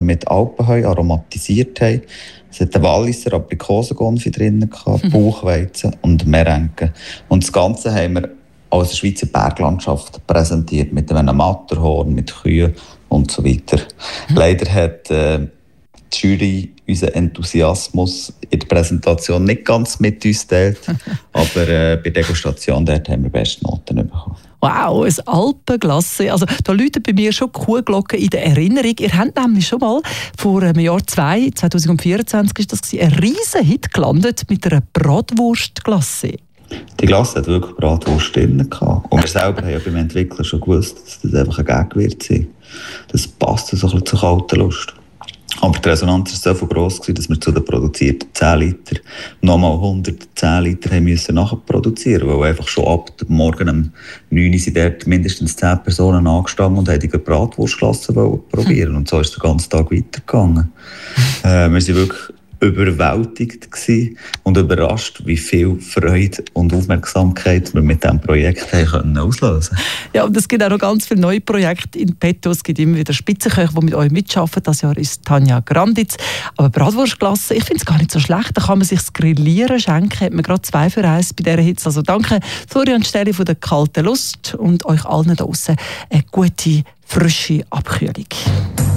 mit Alpenheu aromatisiert haben. Es hat einen Walliser Aprikosenkonfi drin, Bauchweizen und Merengue. Und das Ganze haben wir als Schweizer Berglandschaft präsentiert, mit einem Matterhorn, mit Kühen und so weiter. Leider hat die Jury unseren Enthusiasmus in der Präsentation nicht ganz mit uns teilt, aber bei der Degustation dort haben wir beste Noten bekommen. Wow, ein Alpenglasse. Also, da läutet bei mir schon Kuhglocken in der Erinnerung. Ihr habt nämlich schon mal vor einem Jahr 2024 ist das ein riesen Hit gelandet mit einer Bratwurstglasse. Die Glasse hat wirklich Bratwurst drin gehabt. Und wir selber haben ja beim Entwickeln schon gewusst, dass das einfach ein Gag wird sein. Das passt so ein bisschen zur kalten Lust. Aber die Resonanz war so gross, dass wir zu den produzierten 10 Liter nochmal 110 Liter haben müssen nachproduzieren, weil einfach schon ab morgen um 9 Uhr sind dort mindestens 10 Personen angestanden und haben die Bratwurstglasse probieren. Und so ist der ganze Tag weitergegangen. Wir sind wirklich überwältigt gewesen und überrascht, wie viel Freude und Aufmerksamkeit wir mit diesem Projekt haben auslösen können. Ja, und es gibt auch noch ganz viele neue Projekte in petto. Es gibt immer wieder Spitzenköche, die mit euch mitarbeiten. Das Jahr ist Tanja Granditz. Aber Bratwurstglasse, ich finde es gar nicht so schlecht. Da kann man sich das Grillieren schenken. Hat man gerade 2 für 1 bei dieser Hitze. Also danke Florian Stähli von der kalten Lust und euch allen da draussen eine gute, frische Abkühlung.